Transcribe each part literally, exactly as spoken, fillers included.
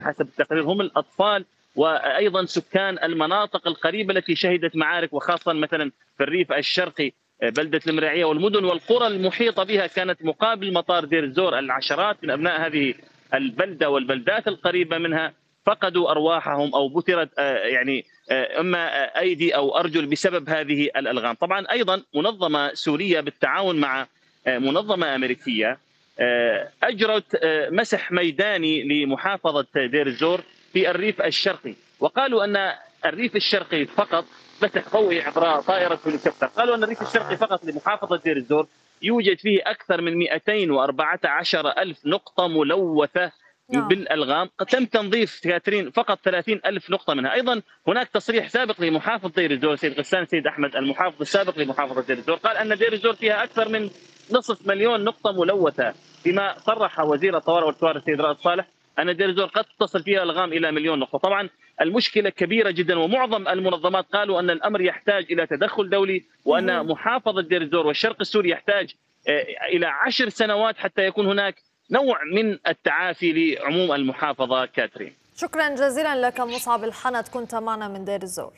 حسب التقرير هم الأطفال وأيضا سكان المناطق القريبة التي شهدت معارك، وخاصة مثلا في الريف الشرقي بلدة المريعية والمدن والقرى المحيطة بها كانت مقابل مطار دير الزور. العشرات من أبناء هذه البلدة والبلدات القريبة منها فقدوا أرواحهم أو بترت يعني إما أيدي أو أرجل بسبب هذه الألغام. طبعا أيضا منظمة سورية بالتعاون مع منظمة أمريكية أجرت مسح ميداني لمحافظة دير الزور في الريف الشرقي، وقالوا أن الريف الشرقي فقط مسح ضوئي عبر طائرة هليكوبتر، قالوا أن الريف الشرقي فقط لمحافظة دير الزور يوجد فيه أكثر من مئتين وأربعة عشر ألف نقطة ملوثة نعم. بالألغام، تم تنظيف كاترين فقط ثلاثين ألف نقطة منها. أيضا هناك تصريح سابق لمحافظ دير الزور سيد غسان سيد أحمد المحافظ السابق لمحافظة دير الزور، قال أن دير الزور فيها أكثر من نصف مليون نقطة ملوثة، فيما صرح وزير الطوارئ والكوارث السيد رائد صالح أن دير الزور قد تصل فيها ألغام إلى مليون نقطة. طبعا المشكلة كبيرة جدا، ومعظم المنظمات قالوا أن الأمر يحتاج إلى تدخل دولي، وأن محافظة دير الزور والشرق السوري يحتاج إلى عشر سنوات حتى يكون هناك نوع من التعافي لعموم المحافظة. كاترين، شكرا جزيلا لك مصعب الحنت، كنت معنا من دير الزور.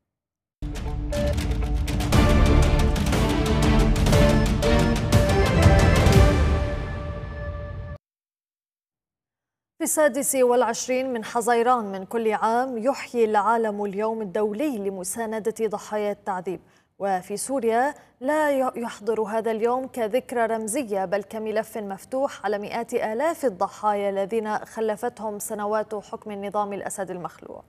في السادس والعشرين من حزيران من كل عام يحيي العالم اليوم الدولي لمساندة ضحايا التعذيب، وفي سوريا لا يحضر هذا اليوم كذكرى رمزية بل كملف مفتوح على مئات آلاف الضحايا الذين خلفتهم سنوات حكم النظام الأسد المخلوع.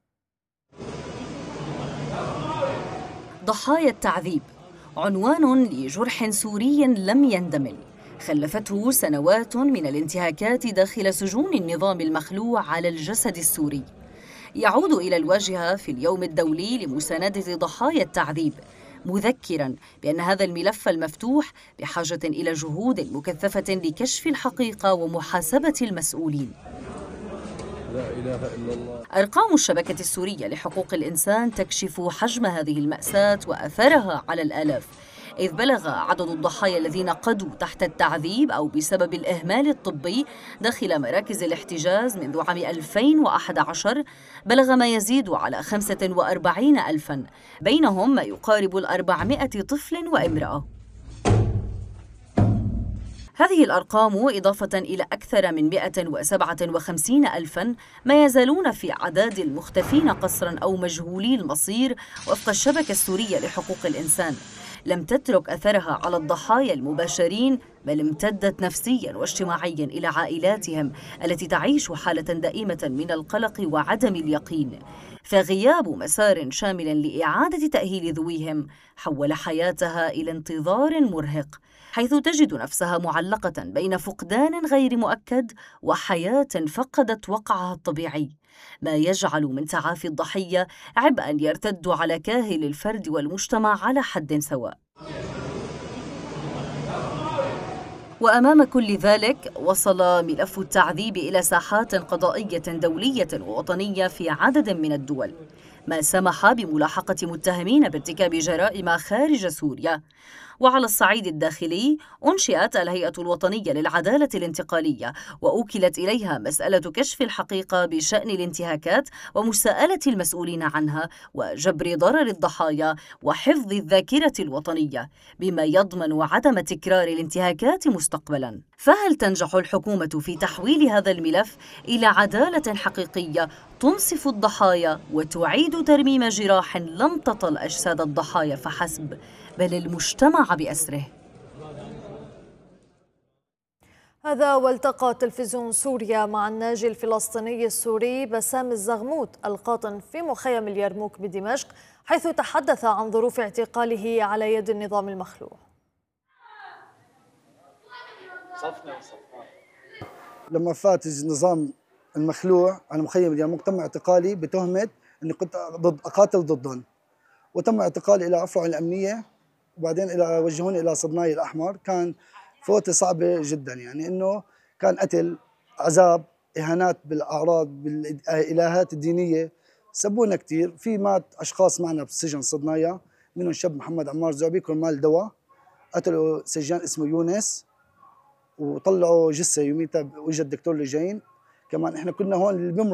ضحايا التعذيب عنوان لجرح سوري لم يندمل، خلفته سنوات من الانتهاكات داخل سجون النظام المخلوع على الجسد السوري. يعود إلى الواجهة في اليوم الدولي لمساندة ضحايا التعذيب، مذكراً بأن هذا الملف المفتوح بحاجة إلى جهود مكثفة لكشف الحقيقة ومحاسبة المسؤولين. لا إله إلا الله. أرقام الشبكة السورية لحقوق الإنسان تكشف حجم هذه المأساة وأثرها على الآلاف، إذ بلغ عدد الضحايا الذين قضوا تحت التعذيب أو بسبب الإهمال الطبي داخل مراكز الاحتجاز منذ عام ألفين وأحد عشر بلغ ما يزيد على خمسة وأربعين ألفاً، بينهم ما يقارب الأربعمائة طفل وامرأة. هذه الأرقام إضافة إلى أكثر من مئة وسبعة وخمسين ألفاً ما يزالون في أعداد المختفين قسراً أو مجهولي المصير وفق الشبكة السورية لحقوق الإنسان، لم تترك أثرها على الضحايا المباشرين، بل امتدت نفسياً واجتماعياً إلى عائلاتهم التي تعيش حالة دائمة من القلق وعدم اليقين. فغياب مسار شامل لإعادة تأهيل ذويهم حول حياتها إلى انتظار مرهق، حيث تجد نفسها معلقة بين فقدان غير مؤكد وحياة فقدت وقعها الطبيعي، ما يجعل من تعافي الضحية عبئاً يرتد على كاهل الفرد والمجتمع على حد سواء. وأمام كل ذلك وصل ملف التعذيب إلى ساحات قضائية دولية ووطنية في عدد من الدول، ما سمح بملاحقة متهمين بارتكاب جرائم خارج سوريا. وعلى الصعيد الداخلي أنشئت الهيئة الوطنية للعدالة الانتقالية، وأوكلت إليها مسألة كشف الحقيقة بشأن الانتهاكات ومساءلة المسؤولين عنها وجبر ضرر الضحايا وحفظ الذاكرة الوطنية، بما يضمن عدم تكرار الانتهاكات مستقبلا. فهل تنجح الحكومة في تحويل هذا الملف إلى عدالة حقيقية تنصف الضحايا وتعيد ترميم جراح لم تطل أجساد الضحايا فحسب، بل المجتمع بأسره؟ هذا والتقى تلفزيون سوريا مع الناجي الفلسطيني السوري بسام الزغموت القاطن في مخيم اليرموك بدمشق، حيث تحدث عن ظروف اعتقاله على يد النظام المخلوع. لما فات النظام المخلوع على مخيم اليرموك تم اعتقالي بتهمة اني كنت ضد اقاتل ضدهم، وتم اعتقالي الى افرع الامنيه، وبعدين الى وجهوني الى صدناي الاحمر. كان فوتة صعبه جدا، يعني انه كان قتل، عذاب، اهانات بالاعراض، بالالهات الدينيه، سبونا كثير. في مات اشخاص معنا بالسجن صدنايا، منهم شاب محمد عمار زعبي كرمال دواء، قتلوا سجان اسمه يونس وطلعوا جثه يوميتها، واجى الدكتور لجين كمان احنا كنا هون اللي بيمرق